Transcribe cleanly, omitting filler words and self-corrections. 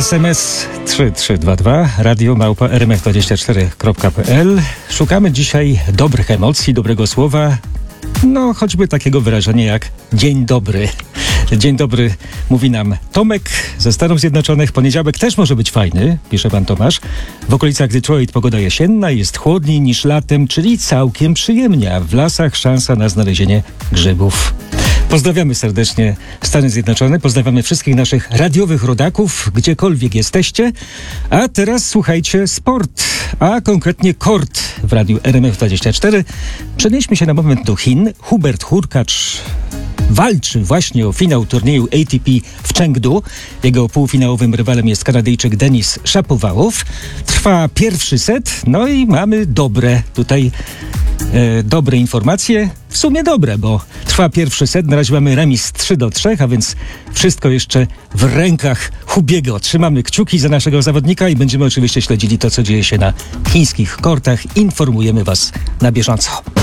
SMS 3322 radio@rmf24.pl. Szukamy dzisiaj dobrych emocji, dobrego słowa, no choćby takiego wyrażenia jak dzień dobry. Dzień dobry mówi nam Tomek ze Stanów Zjednoczonych. Poniedziałek też może być fajny, pisze pan Tomasz. W okolicach Detroit pogoda jesienna, jest chłodniej niż latem, czyli całkiem przyjemnie, a w lasach szansa na znalezienie grzybów. Pozdrawiamy serdecznie Stany Zjednoczone, pozdrawiamy wszystkich naszych radiowych rodaków, gdziekolwiek jesteście. A teraz słuchajcie sport, a konkretnie kort w radiu RMF24. Przenieśmy się na moment do Chin. Hubert Hurkacz walczy właśnie o finał turnieju ATP w Chengdu. Jego półfinałowym rywalem jest Kanadyjczyk Denis Shapovalov. Trwa pierwszy set, no i mamy dobre informacje. W sumie dobre, bo trwa pierwszy set. Na razie mamy remis 3-3, a więc wszystko jeszcze w rękach Hubiego. Trzymamy kciuki za naszego zawodnika i będziemy oczywiście śledzili to, co dzieje się na chińskich kortach. Informujemy Was na bieżąco.